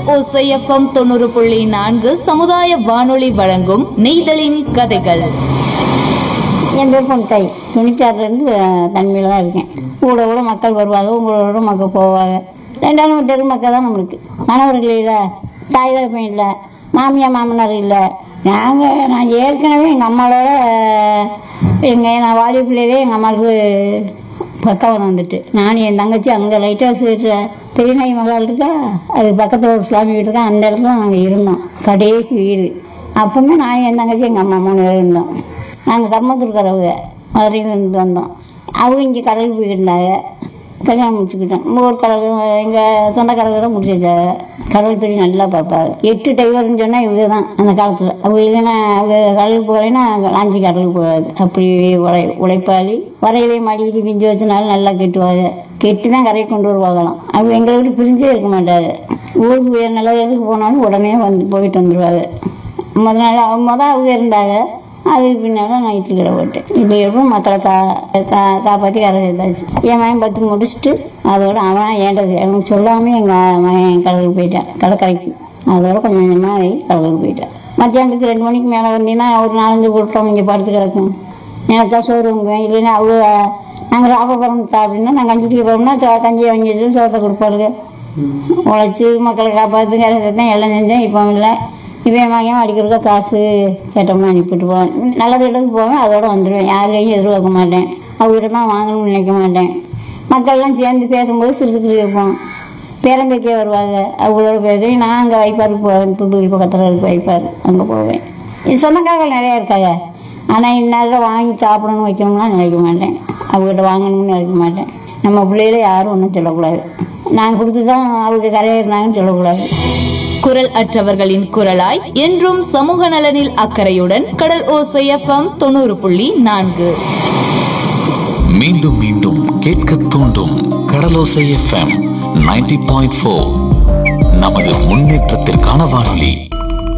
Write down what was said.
ஓசை எஃப்எம் 90.4 சமுதாய வானொலி வழங்கும் நெய்தலின் கதைகள். என் பேர் பொன்தாய். 96லேருந்து தனிமையில் தான் இருக்கேன். கூட மக்கள் வருவாங்க, உங்களோட மக்கள் போவாங்க. 2 தெரு மக்கள் தான் நம்மளுக்கு. கணவர்கள் இல்லை, தாய் தகப்பன் இல்லை, மாமியார் மாமனார் இல்லை. நான் ஏற்கனவே எங்கள் அம்மாவோட நான் வாலிய பிள்ளையிலே எங்கள் அம்மாவுக்கு பக்கம் வந்துட்டு, நான் என் தங்கச்சி அங்கே லைட்டாக இருக்கிற பெரியநாய் மகால் இருக்கா, அது பக்கத்தில் ஒரு சுவாமி வீடு இருக்கா, அந்த இடத்துல நாங்கள் இருந்தோம். கடைசி வீடு. அப்போவுமே நான் என் தங்கச்சி எங்கள் அம்மா 3 பேர் இருந்தோம். நாங்கள் கர்மத்துருக்கிறவங்க மதுரையிலேருந்து வந்தோம். அவங்க இங்கே கடலுக்கு போயிருந்தாங்க. கல்யாணம் முடிச்சுக்கிட்டோம். ஒரு கடலுக்கு எங்கள் சொந்தக்காரங்க தான் முடிச்சு வச்சாங்க. கடல் தொழில் நல்லா பார்ப்பாங்க. 8 டிரைவர்னு சொன்னால் இவங்க தான் அந்த காலத்தில். அவங்க இல்லைன்னா அவங்க கடலுக்கு போகலைன்னா லாஞ்சி கடலுக்கு போகாது. அப்படி உழைப்பாளி. வரையிலே மாடிக்கிட்டு பிஞ்சு வச்சனாலும் நல்லா கெட்டுவாங்க. கெட்டு தான் கரையை கொண்டு வருவாங்களாம். அவங்க எங்களை விட்டு பிரிஞ்சே இருக்க மாட்டாங்க. ஊருக்கு நல்ல இடத்துக்கு போனாலும் உடனே போயிட்டு வந்துடுவாங்க. மொதல் அவங்க இருந்தாங்க. அதுக்கு பின்னால் நான் இட்லி கடை போட்டேன். இட்லி கடை மக்களை காப்பாற்றி கரை சேர்த்தாச்சு. என் மகன் 10 முடிச்சுட்டு அதோட அவன் எனக்கு சொல்லாமல் எங்கள் மகன் கடலுக்கு போயிட்டான், கடற்கரைக்கு. அதோட கொஞ்சம் கொஞ்சமாக கடலுக்கு போயிட்டான். மத்தியானத்துக்கு 2 மணிக்கு மேலே வந்தீங்கன்னா ஒரு 4-5 கூட்டம் இங்கே படுத்து கிடக்கும். நினச்சா சோறு வாங்குவேன். இல்லைன்னா அவங்க நாங்கள் சாப்பிட போகிறோம் அப்படின்னா நாங்கள் கஞ்சி குடிக்க போகிறோம்னா கஞ்சியை வாங்கி வச்சுட்டு சோத்தை கொடுப்பாளுங்க. உழைச்சி மக்களை காப்பாற்று கரை சேர்த்தேன், எல்லாம் செஞ்சேன். இப்போ இல்லை. இப்போ என் மகன் அடிக்கிறக்க காசு கேட்டோம்னா அனுப்பிட்டு போவேன். நல்லது இடத்துக்கு போவேன், அதோடு வந்துடுவேன். யார் கையும் எதிர்பார்க்க மாட்டேன். அவங்ககிட்ட தான் வாங்கணும்னு நினைக்க மாட்டேன். மக்கள்லாம் சேர்ந்து பேசும்போது சிரிச்சுக்கிட்டு இருப்போம். பேரம்பேத்தியாக வருவாங்க, அவங்களோட பேசுவேன். நான் அங்கே வைப்பாருக்கு போவேன். தூத்துக்குடி பக்கத்தில் இருக்க வைப்பார், அங்கே போவேன். சொந்தக்காரர்கள் நிறையா இருக்காங்க. ஆனால் இந்நேரம் வாங்கி சாப்பிடணும்னு வைக்கணும்னா நினைக்க மாட்டேன். அவங்ககிட்ட வாங்கணும்னு நினைக்க மாட்டேன். நம்ம பிள்ளைகள யாரும் ஒன்றும் சொல்லக்கூடாது. நான் கொடுத்து தான் அவங்க கரையாக இருந்தாங்கன்னு சொல்லக்கூடாது. குரல் அற்றவர்களின் குரலாய் என்றும் சமூக நலனில் அக்கறையுடன் கடல் ஓசை எஃப்எம் 90.4. மீண்டும் மீண்டும் கேட்க தூண்டும் கடலோசை எஃப்எம் 90.4. நமது முன்னேற்றத்திற்கான வானொலி.